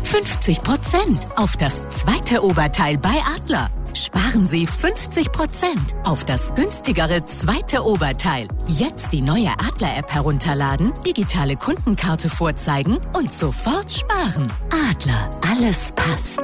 50% auf das zweite Oberteil bei Adler. Sparen Sie 50% auf das günstigere zweite Oberteil. Jetzt die neue Adler-App herunterladen, digitale Kundenkarte vorzeigen und sofort sparen. Adler, alles passt.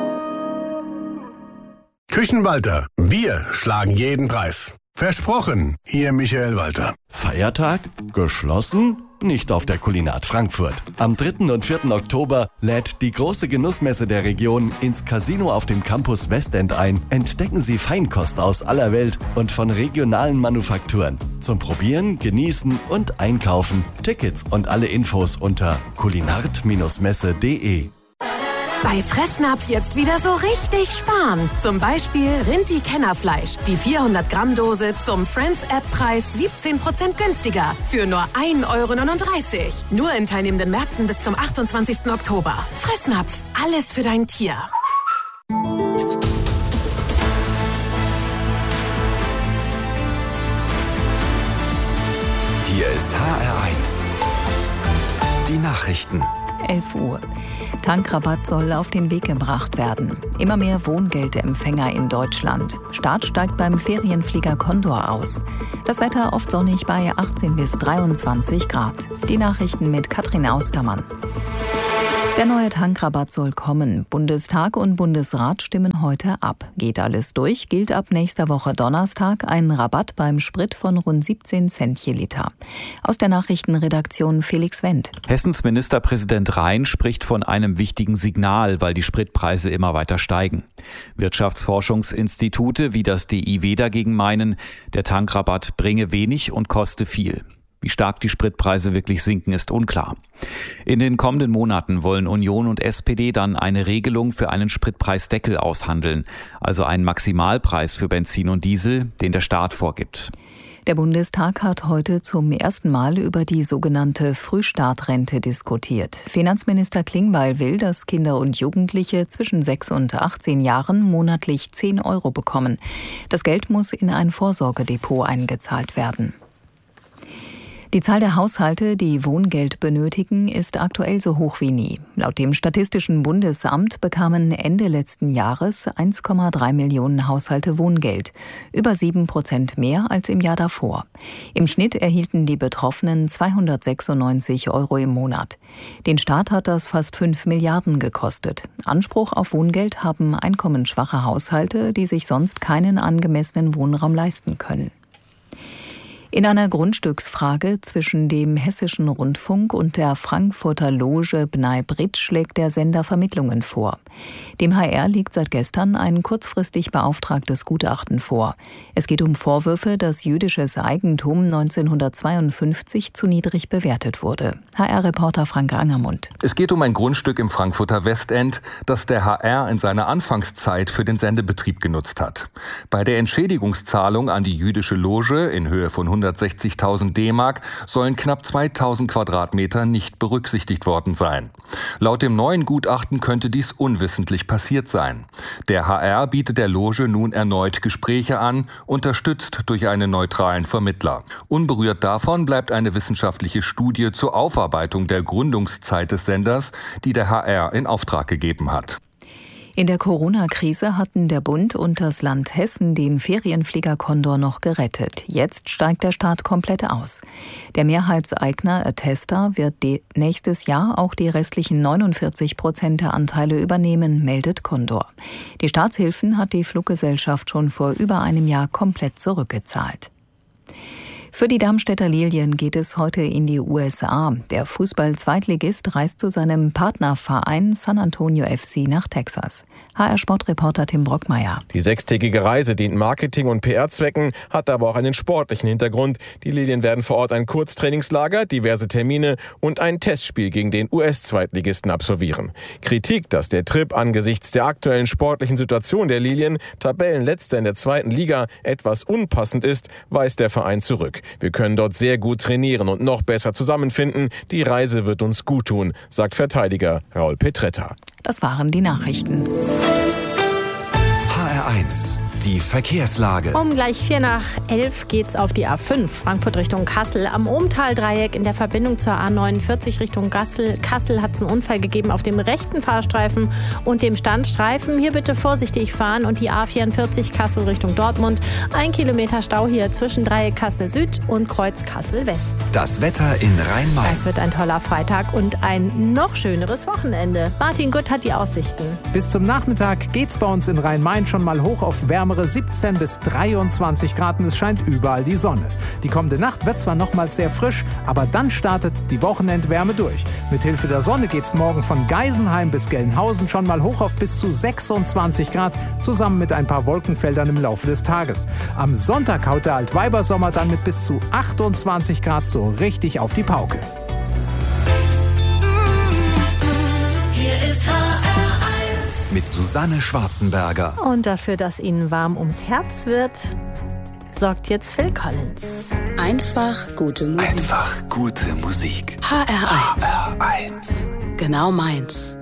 Küchenwalter, wir schlagen jeden Preis. Versprochen, Ihr Michael Walter. Feiertag? Geschlossen? Nicht auf der Kulinat Frankfurt. Am 3. und 4. Oktober lädt die große Genussmesse der Region ins Casino auf dem Campus Westend ein. Entdecken Sie Feinkost aus aller Welt und von regionalen Manufakturen. Zum Probieren, Genießen und Einkaufen. Tickets und alle Infos unter kulinart-messe.de. Bei Fressnapf jetzt wieder so richtig sparen. Zum Beispiel Rinti-Kennerfleisch. Die 400-Gramm-Dose zum Friends-App-Preis 17% günstiger. Für nur 1,39 €. Nur in teilnehmenden Märkten bis zum 28. Oktober. Fressnapf. Alles für dein Tier. Hier ist HR1. Die Nachrichten. 11 Uhr. Tankrabatt soll auf den Weg gebracht werden. Immer mehr Wohngeldempfänger in Deutschland. Start steigt beim Ferienflieger Condor aus. Das Wetter oft sonnig bei 18 bis 23 Grad. Die Nachrichten mit Katrin Austermann. Der neue Tankrabatt soll kommen. Bundestag und Bundesrat stimmen heute ab. Geht alles durch, gilt ab nächster Woche Donnerstag ein Rabatt beim Sprit von rund 17 Cent je Liter. Aus der Nachrichtenredaktion Felix Wendt. Hessens Ministerpräsident Rhein spricht von einem wichtigen Signal, weil die Spritpreise immer weiter steigen. Wirtschaftsforschungsinstitute wie das DIW dagegen meinen, der Tankrabatt bringe wenig und koste viel. Wie stark die Spritpreise wirklich sinken, ist unklar. In den kommenden Monaten wollen Union und SPD dann eine Regelung für einen Spritpreisdeckel aushandeln, also einen Maximalpreis für Benzin und Diesel, den der Staat vorgibt. Der Bundestag hat heute zum ersten Mal über die sogenannte Frühstartrente diskutiert. Finanzminister Klingbeil will, dass Kinder und Jugendliche zwischen 6 und 18 Jahren monatlich 10 € bekommen. Das Geld muss in ein Vorsorgedepot eingezahlt werden. Die Zahl der Haushalte, die Wohngeld benötigen, ist aktuell so hoch wie nie. Laut dem Statistischen Bundesamt bekamen Ende letzten Jahres 1,3 Millionen Haushalte Wohngeld, über 7% mehr als im Jahr davor. Im Schnitt erhielten die Betroffenen 296 € im Monat. Den Staat hat das fast 5 Milliarden gekostet. Anspruch auf Wohngeld haben einkommensschwache Haushalte, die sich sonst keinen angemessenen Wohnraum leisten können. In einer Grundstücksfrage zwischen dem Hessischen Rundfunk und der Frankfurter Loge Bnei Brit schlägt der Sender Vermittlungen vor. Dem HR liegt seit gestern ein kurzfristig beauftragtes Gutachten vor. Es geht um Vorwürfe, dass jüdisches Eigentum 1952 zu niedrig bewertet wurde. HR-Reporter Frank Angermund. Es geht um ein Grundstück im Frankfurter Westend, das der HR in seiner Anfangszeit für den Sendebetrieb genutzt hat. Bei der Entschädigungszahlung an die jüdische Loge in Höhe von 160.000 D-Mark sollen knapp 2.000 Quadratmeter nicht berücksichtigt worden sein. Laut dem neuen Gutachten könnte dies unwissentlich passiert sein. Der HR bietet der Loge nun erneut Gespräche an, unterstützt durch einen neutralen Vermittler. Unberührt davon bleibt eine wissenschaftliche Studie zur Aufarbeitung der Gründungszeit des Senders, die der HR in Auftrag gegeben hat. In der Corona-Krise hatten der Bund und das Land Hessen den Ferienflieger Condor noch gerettet. Jetzt steigt der Staat komplett aus. Der Mehrheitseigner Attesta wird nächstes Jahr auch die restlichen 49% der Anteile übernehmen, meldet Condor. Die Staatshilfen hat die Fluggesellschaft schon vor über einem Jahr komplett zurückgezahlt. Für die Darmstädter Lilien geht es heute in die USA. Der Fußball-Zweitligist reist zu seinem Partnerverein San Antonio FC nach Texas. HR-Sportreporter Tim Brockmeier. Die 6-tägige Reise dient Marketing- und PR-Zwecken, hat aber auch einen sportlichen Hintergrund. Die Lilien werden vor Ort ein Kurztrainingslager, diverse Termine und ein Testspiel gegen den US-Zweitligisten absolvieren. Kritik, dass der Trip angesichts der aktuellen sportlichen Situation der Lilien, Tabellenletzter in der 2. Liga, etwas unpassend ist, weist der Verein zurück. Wir können dort sehr gut trainieren und noch besser zusammenfinden. Die Reise wird uns gut tun, sagt Verteidiger Raul Petretta. Das waren die Nachrichten. HR1 Die Verkehrslage. Um gleich 11:04 geht's auf die A5 Frankfurt Richtung Kassel. Am Ohmtal-Dreieck in der Verbindung zur A49 Richtung Kassel hat es einen Unfall gegeben auf dem rechten Fahrstreifen und dem Standstreifen. Hier bitte vorsichtig fahren und die A44 Kassel Richtung Dortmund. 1 Kilometer Stau hier zwischen Dreieck Kassel Süd und Kreuz Kassel West. Das Wetter in Rhein-Main. Es wird ein toller Freitag und ein noch schöneres Wochenende. Martin Gutt hat die Aussichten. Bis zum Nachmittag geht's bei uns in Rhein-Main schon mal hoch auf wärmere 17 bis 23 Grad und es scheint überall die Sonne. Die kommende Nacht wird zwar nochmals sehr frisch, aber dann startet die Wochenendwärme durch. Mithilfe der Sonne geht's morgen von Geisenheim bis Gelnhausen schon mal hoch auf bis zu 26 Grad, zusammen mit ein paar Wolkenfeldern im Laufe des Tages. Am Sonntag haut der Altweibersommer dann mit bis zu 28 Grad so richtig auf die Pauke. Mit Susanne Schwarzenberger. Und dafür, dass Ihnen warm ums Herz wird, sorgt jetzt Phil Collins. Einfach gute Musik. Einfach gute Musik. HR1. HR1. Genau meins.